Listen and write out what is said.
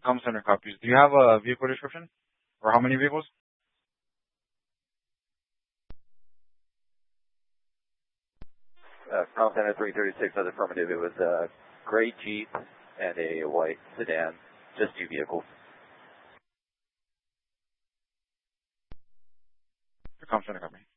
Comm Center copies. Do you have a vehicle description? Or how many vehicles? Comm Center 336 as affirmative. It was a gray Jeep and a white sedan. Just two vehicles. Comm Center copy.